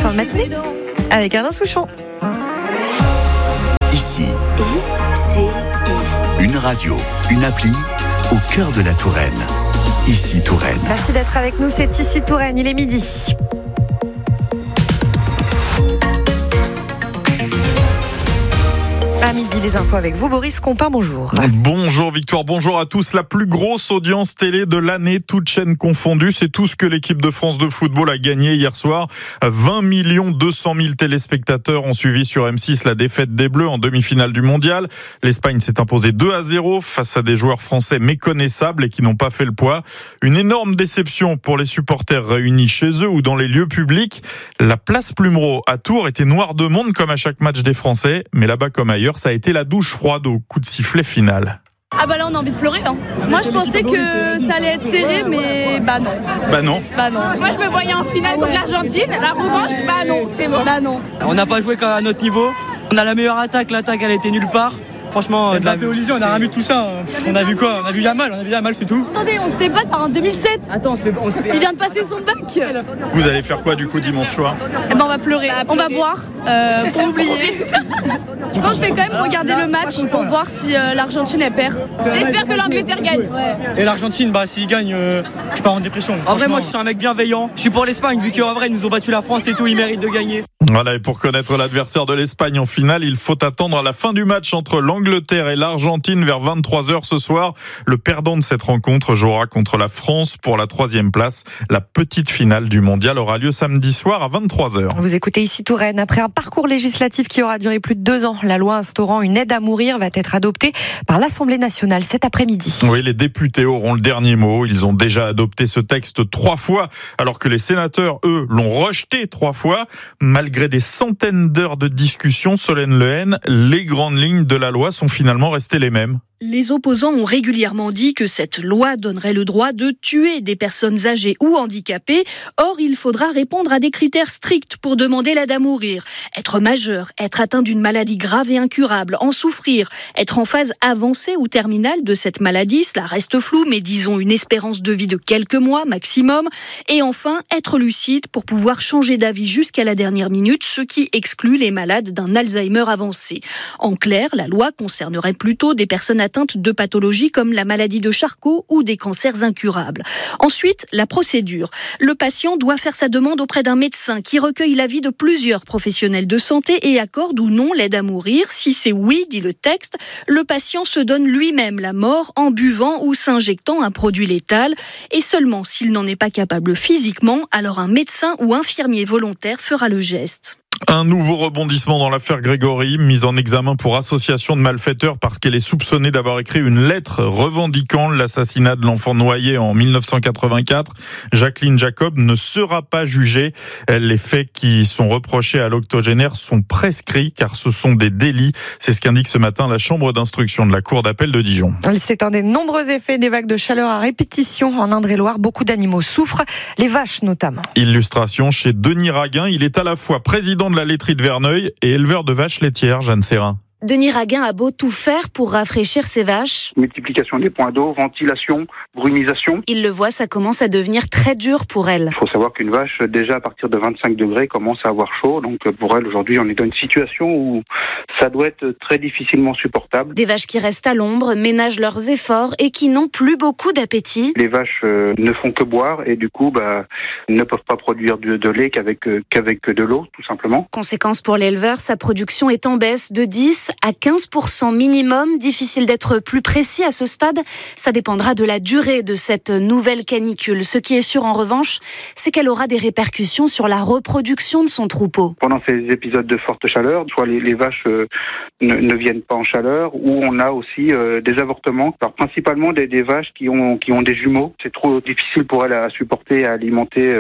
fin de matinée avec Alain Souchon. Ici, ICI. une radio, une appli au cœur de la Touraine. Ici Touraine. Merci d'être avec nous, c'est Ici Touraine, il est midi. À midi, les infos avec vous, Boris Compin, bonjour. Bonjour Victoire, bonjour à tous. La plus grosse audience télé de l'année, toutes chaînes confondues, c'est tout ce que l'équipe de France de football a gagné hier soir. 20 200 000 téléspectateurs ont suivi sur M6 la défaite des Bleus en demi-finale du Mondial. L'Espagne s'est imposée 2-0 face à des joueurs français méconnaissables et qui n'ont pas fait le poids. Une énorme déception pour les supporters réunis chez eux ou dans les lieux publics. La place Plumereau à Tours était noire de monde comme à chaque match des Français, mais là-bas comme ailleurs, ça a été la douche froide au coup de sifflet final. Ah bah là on a envie de pleurer hein. Moi je pensais que ça allait être serré mais bah non. Bah non. Moi je me voyais en finale contre l'Argentine, la revanche bah non, c'est bon. Bah non. On n'a pas joué à notre niveau, on a la meilleure attaque, l'attaque elle était nulle part. Franchement, de la Olysée, on a rien vu de tout ça. On a vu quoi? On a vu Yamal, c'est tout. Attendez, on se fait battre en 2007. Attends, Il vient de passer son bac. Vous allez faire quoi du coup dimanche soir? Eh ben on va pleurer, on va boire pour oublier tout ça. Je pense que je vais quand même regarder le match pour voir si l'Argentine elle perd. J'espère que l'Angleterre gagne. Et l'Argentine, s'il gagne, je pars en dépression. En vrai, moi je suis un mec bienveillant. Je suis pour l'Espagne, vu qu'en vrai ils nous ont battu la France et tout, ils méritent de gagner. Voilà, et pour connaître l'adversaire de l'Espagne en finale, il faut attendre à la fin du match entre l'Angleterre et l'Argentine vers 23h ce soir. Le perdant de cette rencontre jouera contre la France pour la 3e place. La petite finale du mondial aura lieu samedi soir à 23h. Vous écoutez Ici Touraine. Après un parcours législatif qui aura duré plus de 2 ans, la loi instaurant une aide à mourir va être adoptée par l'Assemblée nationale cet après-midi. Oui, les députés auront le dernier mot. Ils ont déjà adopté ce texte 3 fois, alors que les sénateurs, eux, l'ont rejeté 3 fois. Malgré des centaines d'heures de discussion, Solène Lehen, les grandes lignes de la loi sont finalement restées les mêmes. Les opposants ont régulièrement dit que cette loi donnerait le droit de tuer des personnes âgées ou handicapées. Or, il faudra répondre à des critères stricts pour demander l'aide à mourir. Être majeur, être atteint d'une maladie grave et incurable, en souffrir, être en phase avancée ou terminale de cette maladie, cela reste flou, mais disons une espérance de vie de quelques mois maximum. Et enfin, être lucide pour pouvoir changer d'avis jusqu'à la dernière minute, ce qui exclut les malades d'un Alzheimer avancé. En clair, la loi concernerait plutôt des personnes atteintes de pathologies comme la maladie de Charcot ou des cancers incurables. Ensuite, la procédure. Le patient doit faire sa demande auprès d'un médecin qui recueille l'avis de plusieurs professionnels de santé et accorde ou non l'aide à mourir. Si c'est oui, dit le texte, le patient se donne lui-même la mort en buvant ou s'injectant un produit létal. Et seulement s'il n'en est pas capable physiquement, alors un médecin ou infirmier volontaire fera le geste. Un nouveau rebondissement dans l'affaire Grégory, mise en examen pour association de malfaiteurs parce qu'elle est soupçonnée d'avoir écrit une lettre revendiquant l'assassinat de l'enfant noyé en 1984. Jacqueline Jacob ne sera pas jugée. Les faits qui sont reprochés à l'octogénaire sont prescrits car ce sont des délits. C'est ce qu'indique ce matin la chambre d'instruction de la cour d'appel de Dijon. C'est un des nombreux effets des vagues de chaleur à répétition en Indre-et-Loire. Beaucoup d'animaux souffrent, les vaches notamment. Illustration chez Denis Raguin. Il est à la fois président de la laiterie de Verneuil et éleveur de vaches laitières, Jeanne Serrin. Denis Raguin a beau tout faire pour rafraîchir ses vaches. Multiplication des points d'eau, ventilation, brumisation. Il le voit, ça commence à devenir très dur pour elle. Il faut savoir qu'une vache, déjà à partir de 25 degrés, commence à avoir chaud. Donc pour elle, aujourd'hui, on est dans une situation où ça doit être très difficilement supportable. Des vaches qui restent à l'ombre, ménagent leurs efforts et qui n'ont plus beaucoup d'appétit. Les vaches ne font que boire et du coup, ne peuvent pas produire de lait qu'avec de l'eau, tout simplement. Conséquence pour l'éleveur, sa production est en baisse de 10 à 15% minimum. Difficile d'être plus précis à ce stade. Ça dépendra de la durée de cette nouvelle canicule. Ce qui est sûr en revanche, c'est qu'elle aura des répercussions sur la reproduction de son troupeau. Pendant ces épisodes de forte chaleur, soit les vaches ne viennent pas en chaleur, ou on a aussi des avortements. Alors principalement des vaches qui ont des jumeaux. C'est trop difficile pour elles à supporter, à alimenter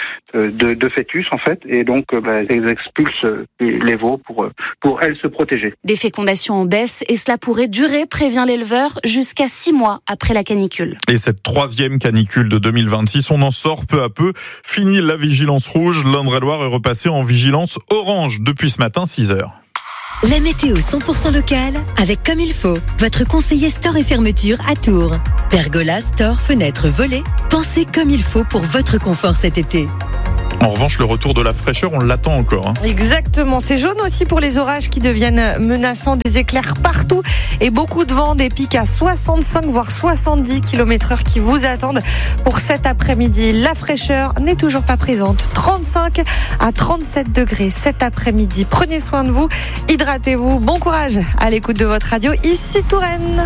de fœtus en fait, et donc elles expulsent les veaux pour elles se protéger. Des fécondations en baisse et cela pourrait durer, prévient l'éleveur, jusqu'à 6 mois après la canicule. Et cette 3e canicule de 2026, on en sort peu à peu. Fini la vigilance rouge, l'Indre-et-Loire est repassée en vigilance orange depuis ce matin 6h. La météo 100% locale avec Comme il faut, votre conseiller store et fermeture à Tours. Pergola, store, fenêtres, volets, pensez comme il faut pour votre confort cet été. En revanche, le retour de la fraîcheur, on l'attend encore. Hein. Exactement. C'est jaune aussi pour les orages qui deviennent menaçants, des éclairs partout et beaucoup de vent, des pics à 65 voire 70 km/h qui vous attendent pour cet après-midi. La fraîcheur n'est toujours pas présente. 35 à 37 degrés cet après-midi. Prenez soin de vous, hydratez-vous. Bon courage à l'écoute de votre radio. Ici Touraine.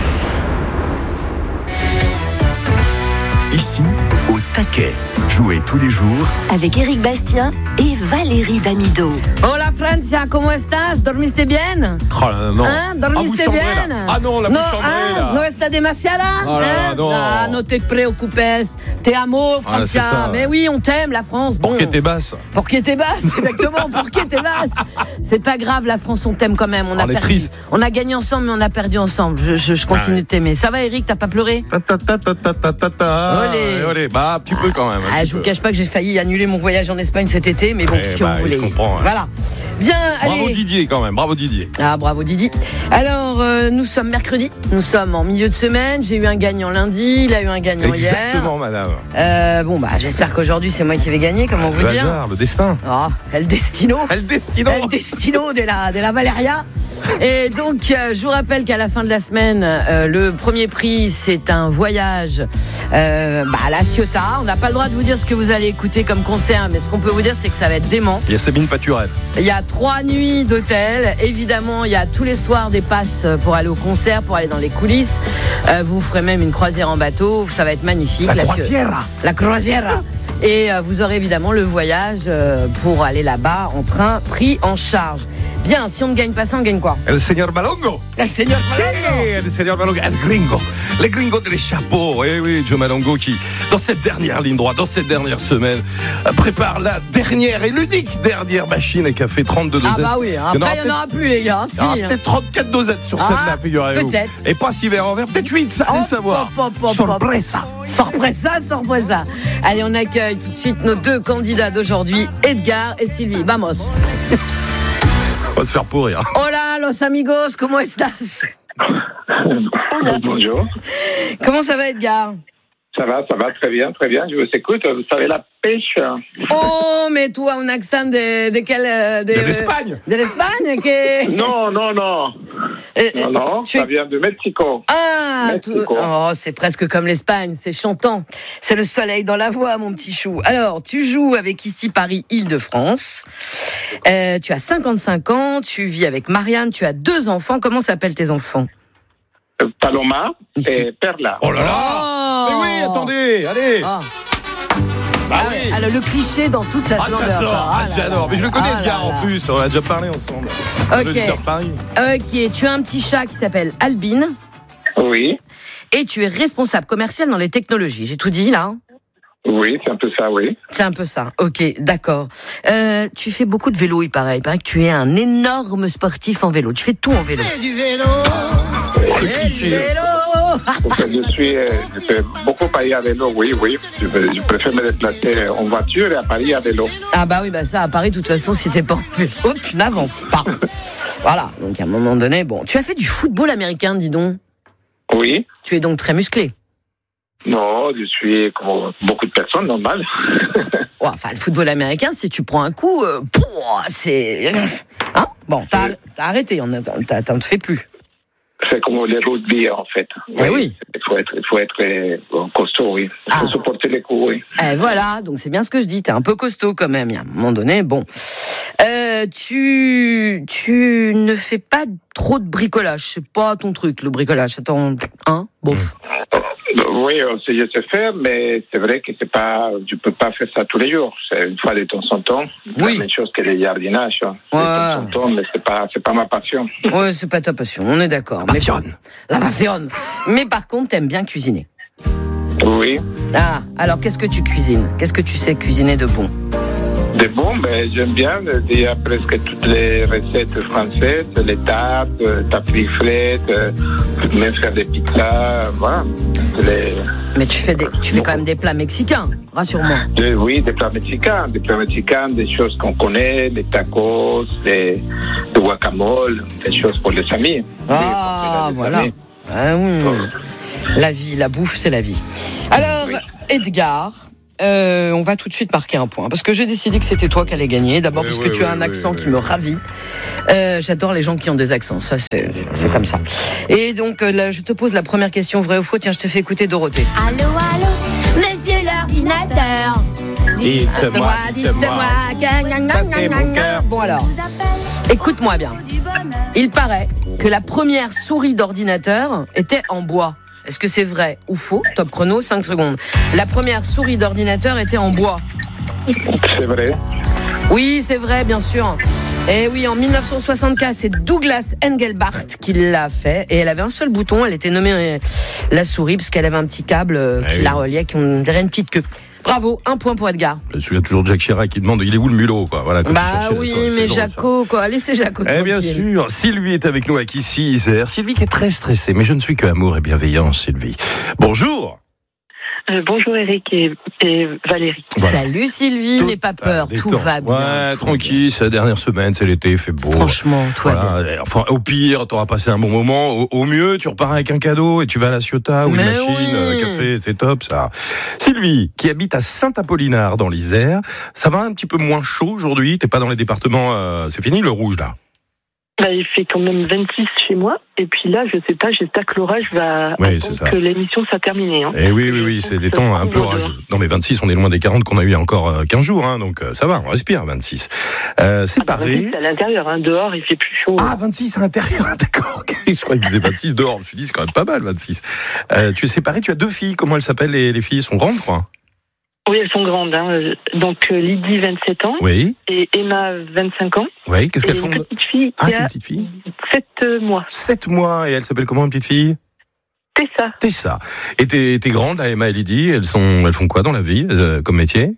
Ici, au taquet. Jouez tous les jours Avec Éric Bastien et Valérie Damido. Hola Francia, ¿cómo estás? ¿Dormiste bien? Oh, no. ¿Dormiste bien? Ah non, la bouche chambrée là. ¿No está demasiada? Oh là, non. Ah, no te preocupes. Te amo, Francia. Ah, mais oui, on t'aime, la France. Bon. Pour qui t'es basse? Pour qui t'es basse, exactement. Pour qui t'es basse. C'est pas grave, la France, on t'aime quand même. On a perdu. Triste. On a gagné ensemble, mais on a perdu ensemble. Je continue de t'aimer. Ça va, Eric? T'as pas pleuré? Olé. Bah, un petit peu quand même. Je vous cache pas que j'ai failli annuler mon voyage en Espagne cet été, mais bon, ce que vous voulez. Je comprends. Ouais. Voilà. Bien, bravo allez. Didier quand même, bravo Didier. Ah, bravo Didi. Alors, nous sommes mercredi, nous sommes en milieu de semaine. J'ai eu un gagnant lundi, il a eu un gagnant hier. Exactement, madame. J'espère qu'aujourd'hui c'est moi qui vais gagner. Comment vous dire? Hasard, le destin. Oh, El Destino. El Destino. El Destino de la Valeria. Et donc, je vous rappelle qu'à la fin de la semaine, le premier prix, c'est un voyage à La Ciotat. On n'a pas le droit de vous dire ce que vous allez écouter comme concert, mais ce qu'on peut vous dire, c'est que ça va être dément. Il y a Sabine Paturette. Il y a 3 nuits d'hôtel. Évidemment, il y a tous les soirs des passes pour aller au concert, pour aller dans les coulisses. Vous ferez même une croisière en bateau. Ça va être magnifique. La croisière. Et vous aurez évidemment le voyage pour aller là-bas en train pris en charge. Bien, si on ne gagne pas ça, on gagne quoi? El señor Malongo. El señor Malongo. Sí, el señor Malongo. El gringo. Les gringos des chapeaux. Eh oui, Joe Malongo qui, dans cette dernière ligne droite, dans cette dernière semaine, prépare la dernière et l'unique dernière machine et qui a fait 32 dosettes. Ah bah oui, après il n'y en aura plus les gars. Il y aura peut-être 34 dosettes sur celle-là, figurez-vous. Peut-être. Et pas 6 verres en verre, peut-être 8, ça allez savoir. Sorpresa. Allez, on accueille tout de suite nos 2 candidats d'aujourd'hui, Edgar et Sylvie. Vamos. On va se faire pourrir. Hola, los amigos, ¿cómo estás? Bonjour. Comment ça va, Edgar? Ça va très bien. Je vous écoute. Vous savez la pêche. Oh, mais toi, un accent de quel... De l'Espagne. De l'Espagne que... Non. Non, ça vient de Mexico. Ah, Mexico. C'est presque comme l'Espagne, c'est chantant. C'est le soleil dans la voix, mon petit chou. Alors, tu joues avec ici Paris, Île-de-France. Tu as 55 ans, tu vis avec Marianne, tu as 2 enfants. Comment s'appellent tes enfants? Paloma et Perla. Oh là là. Mais oui, attendez, allez. Oui. Alors, le cliché dans toute sa splendeur. J'adore. Mais je le connais, Edgar, en plus. On a déjà parlé ensemble. Ok, tu as un petit chat qui s'appelle Albine. Oui. Et tu es responsable commercial dans les technologies. J'ai tout dit, là? Oui, c'est un peu ça, oui. C'est un peu ça, ok, d'accord. Tu fais beaucoup de vélo, il paraît. Il paraît que tu es un énorme sportif en vélo. Tu fais tout en vélo. Du vélo. Je fais beaucoup Paris à vélo, oui. Je préfère me déplacer en voiture et à Paris à vélo. Ah bah oui, ça, à Paris, de toute façon, si t'es pas en vélo, tu n'avances pas. Voilà, donc à un moment donné, bon. Tu as fait du football américain, dis donc. Oui. Tu es donc très musclé. Non, je suis comme beaucoup de personnes, normal. Le football américain, si tu prends un coup, c'est... Hein? Bon, t'as arrêté, t'en te fais plus. C'est comme le rugby, en fait. Oui. Il faut être costaud, oui. Il faut supporter les coups, oui. Voilà, donc c'est bien ce que je dis. T'es un peu costaud quand même. À un moment donné, bon. Tu ne fais pas trop de bricolage. C'est pas ton truc, le bricolage. Bof. Oui, je sais faire, mais c'est vrai que je peux pas faire ça tous les jours. C'est une fois de temps en temps. Oui. La même chose que le jardinage. De temps en temps, mais c'est pas ma passion. Ouais, c'est pas ta passion. On est d'accord. La passion. Mais par contre, t'aimes bien cuisiner. Oui. Ah, alors qu'est-ce que tu cuisines? Qu'est-ce que tu sais cuisiner de bon? De bon, j'aime bien déjà presque toutes les recettes françaises, les tartes, tartiflettes, même faire des pizzas, voilà. Mais tu fais quand même des plats mexicains, rassure-moi. Oui, des plats mexicains, des choses qu'on connaît, des tacos, des guacamole, des choses pour les amis. Ah, voilà. Amis. Ah, oui. La vie, la bouffe, c'est la vie. Alors, Edgar, on va tout de suite marquer un point. Parce que j'ai décidé que c'était toi qui allais gagner. D'abord parce que tu as un accent qui me ravit. J'adore les gens qui ont des accents. Ça, c'est comme ça. Et donc, là, je te pose la première question, vrai ou faux. Tiens, je te fais écouter Dorothée. Allô, monsieur l'ordinateur. Dites-moi. Ça, c'est mon cœur. Bon alors, écoute-moi bien. Il paraît que la première souris d'ordinateur était en bois. Est-ce que c'est vrai ou faux? Top chrono, 5 secondes. La première souris d'ordinateur était en bois. C'est vrai. Oui, c'est vrai, bien sûr. Et oui, en 1964, c'est Douglas Engelbart qui l'a fait. Et elle avait un seul bouton, elle était nommée la souris, parce qu'elle avait un petit câble qui la reliait, qui on dirait une petite queue. Bravo, 1 point pour Edgar. Je me souviens toujours de Jacques Chirac qui demande il est où le mulot, quoi. Voilà, oui, mais Jaco, quoi. Laissez Jaco tranquille. Bien sûr. Sylvie est avec nous à ici, Isère. Sylvie qui est très stressée, mais je ne suis que amour et bienveillance, Sylvie. Bonjour. Bonjour Eric et Valérie. Voilà. Salut Sylvie, n'aie pas peur, tout va bien. Ouais, tranquille, c'est la dernière semaine, c'est l'été, il fait beau. Franchement, tout va bien. Enfin, au pire, t'auras passé un bon moment. Au mieux, tu repars avec un cadeau et tu vas à la Ciotat ou une machine, un café, c'est top ça. Sylvie, qui habite à Saint-Apollinard dans l'Isère, ça va un petit peu moins chaud aujourd'hui, t'es pas dans les départements, c'est fini le rouge là? Il fait quand même 26 chez moi, et puis là, je sais pas, j'espère que l'orage va attendre que l'émission soit terminée. Hein. Et oui, c'est des temps un peu orageux. Non mais 26, on est loin des 40 qu'on a eu il y a encore 15 jours, hein, donc ça va, on respire 26. C'est pareil. 26 à l'intérieur, hein, dehors il fait plus chaud. Ah, 26 à l'intérieur, d'accord, ok. Je croyais qu'il faisait 26 dehors, je me suis dit c'est quand même pas mal 26. Tu es séparé, tu as 2 filles, comment elles s'appellent les filles? Elles sont grandes, quoi? Oui, elles sont grandes. Hein. Donc Lydie, 27 ans. Oui. Et Emma, 25 ans. Oui, qu'est-ce qu'elles font? Une petite fille qui a 7 mois. 7 mois, et elle s'appelle comment, une petite fille? Tessa. Et t'es grande, là, Emma et Lydie, elles font quoi dans la vie, comme métier?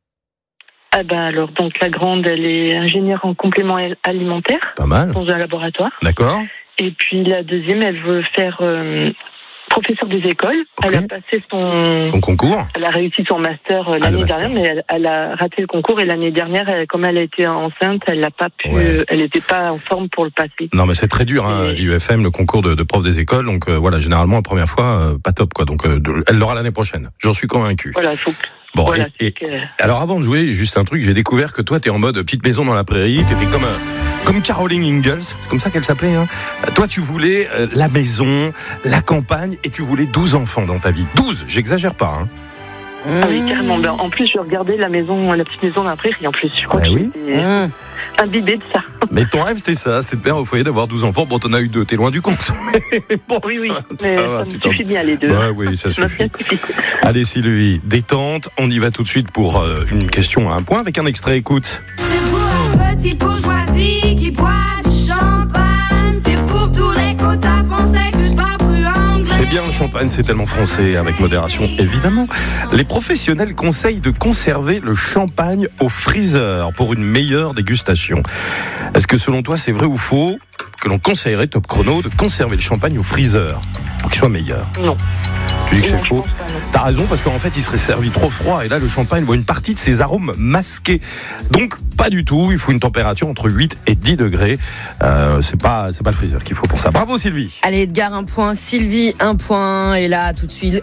Alors, donc la grande, elle est ingénieure en complément alimentaire. Pas mal. Dans un laboratoire. D'accord. Et puis la deuxième, elle veut faire... professeur des écoles. Okay. Elle a passé son concours. Elle a réussi son master l'année dernière, mais elle a raté le concours. Et l'année dernière, comme elle a été enceinte, elle n'a pas pu. Elle n'était pas en forme pour le passer. Non, mais c'est très dur, hein, l'UFM, le concours de prof des écoles. Donc voilà, généralement la première fois, pas top, quoi. Donc elle l'aura l'année prochaine. J'en suis convaincu. Voilà, il faut. Bon, voilà, alors avant de jouer, juste un truc, j'ai découvert que toi, t'es en mode petite maison dans la prairie. T'étais comme Caroline Ingalls, c'est comme ça qu'elle s'appelait. Hein. Toi, tu voulais la maison, la campagne, et tu voulais 12 enfants dans ta vie. 12, j'exagère pas. Hein. Ah oui, carrément. En plus, je regardais la petite maison dans la prairie. En plus, je crois que j'étais imbibée de ça. Mais ton rêve, c'était ça, c'est de faire au foyer d'avoir 12 enfants. Bon, t'en as eu 2, t'es loin du compte. Bon, oui, mais ça me suffit bien les 2. Oui, ça suffit. Allez, Sylvie, détente. On y va tout de suite pour une question à un point avec un extrait. Écoute. C'est pour un petit bourgeoisie qui boit du champagne. C'est pour tous les quotas français que je parle plus anglais. C'est bien, le champagne, c'est tellement français, avec modération, évidemment. Les professionnels conseillent de conserver le champagne au freezer pour une meilleure dégustation. Est-ce que selon toi, c'est vrai ou faux que l'on conseillerait, top chrono, de conserver le champagne au freezer pour qu'il soit meilleur? Non. Tu dis que c'est faux? T'as raison, parce qu'en fait, il serait servi trop froid, et là, le champagne voit une partie de ses arômes masqués. Donc, pas du tout. Il faut une température entre 8 et 10 degrés. C'est pas le freezer qu'il faut pour ça. Bravo, Sylvie. Allez, Edgar, 1 point. Sylvie, 1 point. Et là, tout de suite.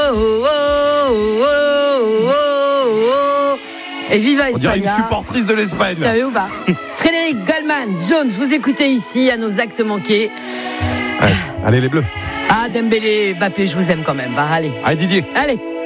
Et viva Espagne. On dirait une supportrice de l'Espagne. T'as vu ou pas? Frédéric Goldman, Jones, vous écoutez ici à nos actes manqués. Ouais. Allez, les Bleus. Ah, Dembélé, Mbappé, je vous aime quand même. Va, allez. Allez, Didier. Allez.